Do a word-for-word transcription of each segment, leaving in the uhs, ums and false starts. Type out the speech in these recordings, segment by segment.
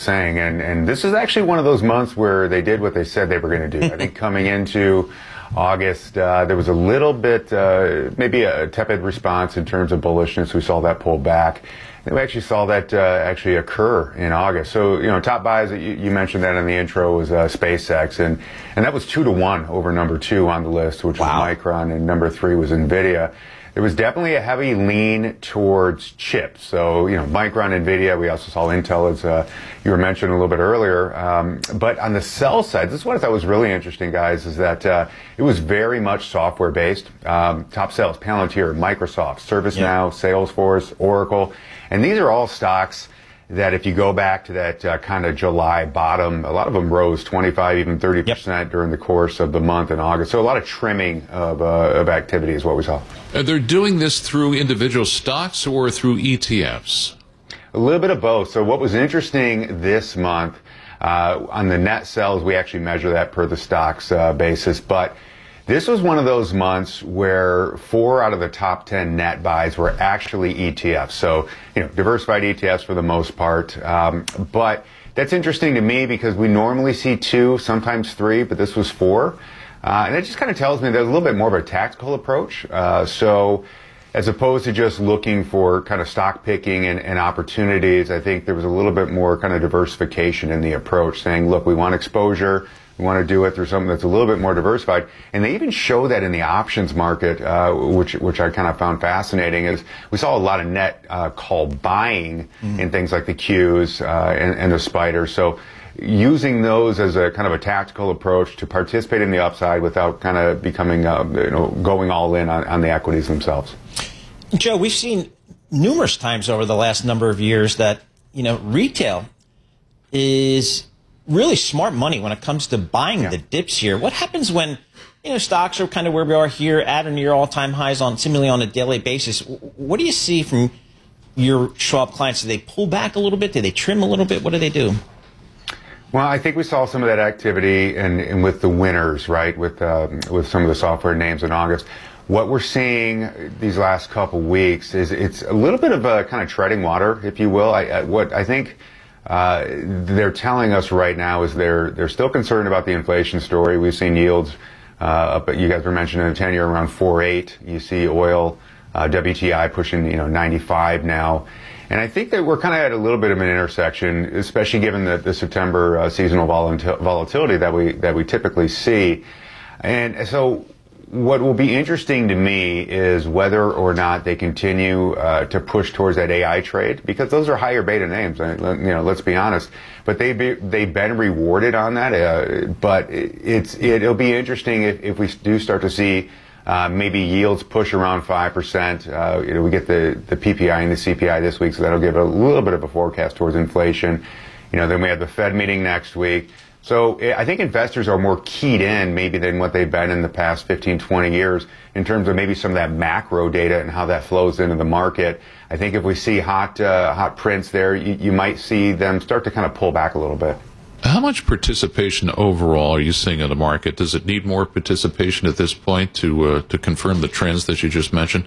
saying. And, and this is actually one of those months where they did what they said they were going to do. I think coming into August, uh, there was a little bit, uh, maybe a tepid response in terms of bullishness. We saw that pull back. And we actually saw that uh, actually occur in August. So, you know, top buys, you, you mentioned that in the intro, was uh, SpaceX. And, and that was two to one over number two on the list, which wow. was Micron, and number three was NVIDIA. There was definitely a heavy lean towards chips. So, you know, Micron, NVIDIA, we also saw Intel, as uh, you were mentioning a little bit earlier. Um, but on the sell side, this is what I thought was really interesting, guys, is that uh, it was very much software-based. Um, top sales, Palantir, Microsoft, ServiceNow, yeah. Salesforce, Oracle. And these are all stocks that if you go back to that uh, kind of July bottom, a lot of them rose twenty-five, even thirty percent yep. during the course of the month in August. So a lot of trimming of, uh, of activity is what we saw. And they're doing this through individual stocks or through E T Fs? A little bit of both. So what was interesting this month, uh, on the net sales, we actually measure that per the stocks uh, basis, but this was one of those months where four out of the top ten net buys were actually E T Fs. So, you know, diversified E T Fs for the most part. Um, but that's interesting to me because we normally see two, sometimes three, but this was four. Uh, and it just kind of tells me there's a little bit more of a tactical approach. Uh, so as opposed to just looking for kind of stock picking and, and opportunities, I think there was a little bit more kind of diversification in the approach, saying, look, we want exposure. We want to do it through something that's a little bit more diversified. And they even show that in the options market, uh, which which I kind of found fascinating, is we saw a lot of net uh, call buying mm. in things like the Qs uh, and, and the spiders. So using those as a kind of a tactical approach to participate in the upside without kind of becoming, uh, you know, going all in on, on the equities themselves. Joe, we've seen numerous times over the last number of years that, you know, retail is really smart money when it comes to buying yeah. the dips here. What happens when, you know, stocks are kind of where we are here, at or near all-time highs on seemingly on a daily basis? What do you see from your Schwab clients? Do they pull back a little bit? Do they trim a little bit? What do they do? Well, I think we saw some of that activity and, and with the winners, right, with um, with some of the software names in August. What we're seeing these last couple weeks is it's a little bit of a kind of treading water, if you will. I, I, what I think Uh, they're telling us right now is they're they're still concerned about the inflation story. We've seen yields uh, up, you guys were mentioning the ten-year around four point eight. You see oil, uh, W T I pushing, you know, ninety-five now. And I think that we're kind of at a little bit of an intersection, especially given the, the September uh, seasonal volatil- volatility that we that we typically see. And so what will be interesting to me is whether or not they continue uh, to push towards that A I trade, because those are higher beta names. You know, let's be honest. But they be, they've been rewarded on that. Uh, but it's it'll be interesting if, if we do start to see uh, maybe yields push around five percent. Uh, you know, we get the the P P I and the C P I this week, so that'll give a little bit of a forecast towards inflation. You know, then we have the Fed meeting next week. So I think investors are more keyed in maybe than what they've been in the past fifteen, twenty years in terms of maybe some of that macro data and how that flows into the market. I think if we see hot uh, hot prints there, you, you might see them start to kind of pull back a little bit. How much participation overall are you seeing in the market? Does it need more participation at this point to uh, to confirm the trends that you just mentioned?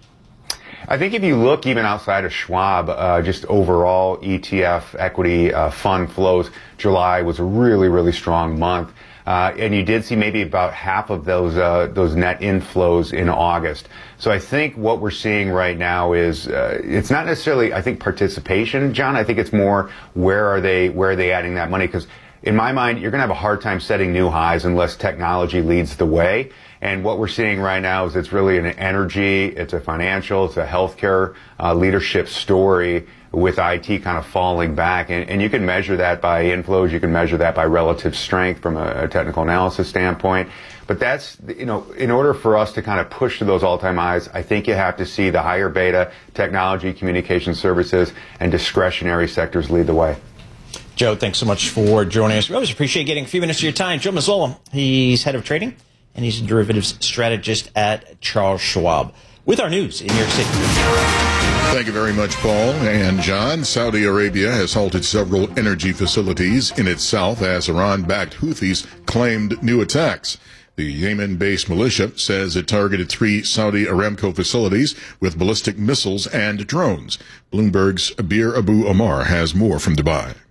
I think if you look even outside of Schwab, uh, just overall E T F equity uh, fund flows, July was a really, really strong month. Uh, and you did see maybe about half of those uh, those net inflows in August. So I think what we're seeing right now is uh, it's not necessarily, I think, participation, John. I think it's more where are they where are they adding that money? Because in my mind, you're going to have a hard time setting new highs unless technology leads the way. And what we're seeing right now is it's really an energy, it's a financial, it's a healthcare uh, leadership story with I T kind of falling back. And, and you can measure that by inflows, you can measure that by relative strength from a, a technical analysis standpoint. But that's, you know, in order for us to kind of push to those all-time highs, I think you have to see the higher beta, technology, communication services, and discretionary sectors lead the way. Joe, thanks so much for joining us. We always appreciate getting a few minutes of your time. Joe Mazzola, he's head of trading, and he's a derivatives strategist at Charles Schwab. With our news in New York City. Thank you very much, Paul and John. Saudi Arabia has halted several energy facilities in its south as Iran-backed Houthis claimed new attacks. The Yemen-based militia says it targeted three Saudi Aramco facilities with ballistic missiles and drones. Bloomberg's Abir Abu Omar has more from Dubai.